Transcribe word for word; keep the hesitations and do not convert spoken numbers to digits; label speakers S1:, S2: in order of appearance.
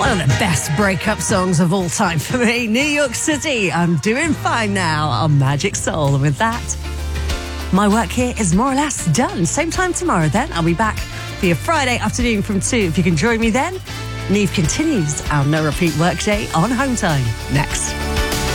S1: One of the best breakup songs of all time for me. New York City, I'm Doing Fine Now on Magic Soul. And with that, my work here is more or less done. Same time tomorrow then. I'll be back for your Friday afternoon from two. If you can join me then. Neve continues our no-repeat workday on Home Time next.